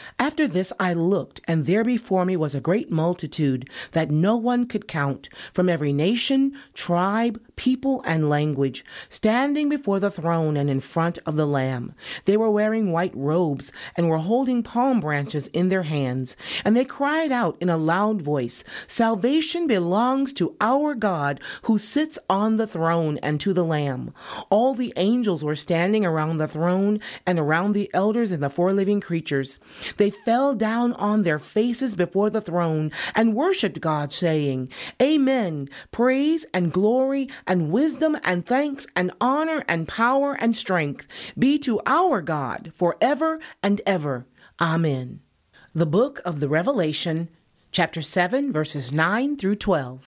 After this I looked, and there before me was a great multitude that no one could count, from every nation, tribe, people, and language, standing before the throne and in front of the Lamb. They were wearing white robes and were holding palm branches in their hands, and they cried out in a loud voice, "Salvation belongs to our God who sits on the throne and to the Lamb." All the angels were standing around the throne and around the elders and the four living creatures. They fell down on their faces before the throne and worshiped God, saying, "Amen. Praise and glory and wisdom and thanks and honor and power and strength be to our God forever and ever. Amen." The book of the Revelation, chapter 7, verses 9 through 12.